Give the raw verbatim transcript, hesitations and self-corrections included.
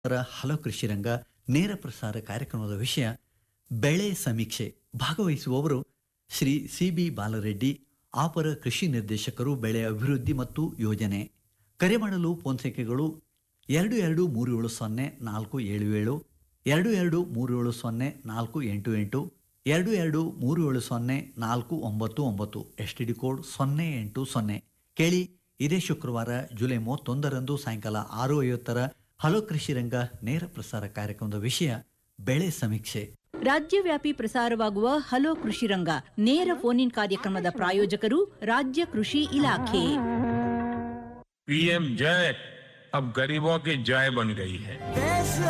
Hello ಕೃಷಿ ರಂಗ ನೇರ ಪ್ರಸಾರ ಕಾರ್ಯಕ್ರಮದ ವಿಷಯ ಬೆಳೆ ಸಮೀಕ್ಷೆ. ಭಾಗವಹಿಸುವವರು ಶ್ರೀ ಸಿ ಬಿ ಬಾಲರೆಡ್ಡಿ, ಅಪರ ಕೃಷಿ ನಿರ್ದೇಶಕರು, ಬೆಳೆ ಅಭಿವೃದ್ಧಿ ಮತ್ತು ಯೋಜನೆ. ಕರೆ ಮಾಡಲು ಫೋನ್ ಸಂಖ್ಯೆಗಳು ಎರಡು ಎರಡು ಮೂರು ಏಳು ಸೊನ್ನೆ ನಾಲ್ಕು ಏಳು ಏಳು, ಎರಡು ಎರಡು ಮೂರು ಏಳು ಸೊನ್ನೆ ನಾಲ್ಕು ಎಂಟು ಎಂಟು, ಎರಡು ಎರಡು ಮೂರು ಏಳು ಸೊನ್ನೆ ನಾಲ್ಕು ಒಂಬತ್ತು ಒಂಬತ್ತು, ಎಸ್ ಟಿ ಡಿ ಕೋಡ್ ಸೊನ್ನೆ ಎಂಟು ಸೊನ್ನೆ. ಕೇಳಿ, ಇದೇ ಶುಕ್ರವಾರ ಜುಲೈ ಮೂವತ್ತೊಂದರಂದು ಸಾಯಂಕಾಲ ಆರು ಐವತ್ತರ ಹಲೋ ಕೃಷಿ ರಂಗ ನೇರ ಪ್ರಸಾರ ಕಾರ್ಯಕ್ರಮದ ವಿಷಯ ಬೆಳೆ ಸಮೀಕ್ಷೆ. ರಾಜ್ಯವ್ಯಾಪಿ ಪ್ರಸಾರವಾಗುವ ಹಲೋ ಕೃಷಿ ರಂಗ ನೇರ ಫೋನ್ ಇನ್ ಕಾರ್ಯಕ್ರಮದ ಪ್ರಾಯೋಜಕರು ರಾಜ್ಯ ಕೃಷಿ ಇಲಾಖೆ. पी एम जय अब गरीबों की जय बन गई है.